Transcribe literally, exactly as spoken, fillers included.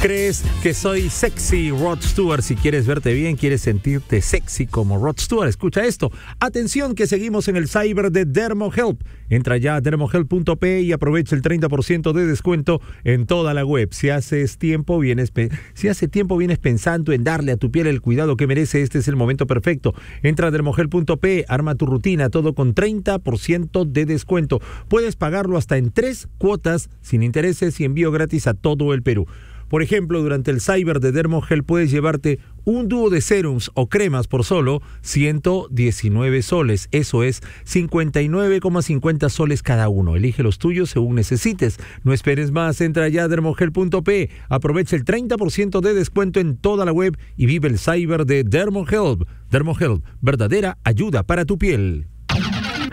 ¿Crees que soy sexy, Rod Stewart? Si quieres verte bien, quieres sentirte sexy como Rod Stewart, escucha esto. Atención que seguimos en el cyber de DermoHelp. Entra ya a dermohelp punto pe y aprovecha el treinta por ciento de descuento en toda la web. Si haces tiempo, vienes pe- si hace tiempo vienes pensando en darle a tu piel el cuidado que merece, este es el momento perfecto. Entra a dermohelp punto pe, arma tu rutina, todo con treinta por ciento de descuento. Puedes pagarlo hasta en tres cuotas, sin intereses y envío gratis a todo el Perú. Por ejemplo, durante el Cyber de DermoHelp puedes llevarte un dúo de serums o cremas por solo ciento diecinueve soles. Eso es cincuenta y nueve coma cincuenta soles cada uno. Elige los tuyos según necesites. No esperes más, entra ya a dermohelp punto pe. Aprovecha el treinta por ciento de descuento en toda la web y vive el Cyber de DermoHelp. DermoHelp, verdadera ayuda para tu piel.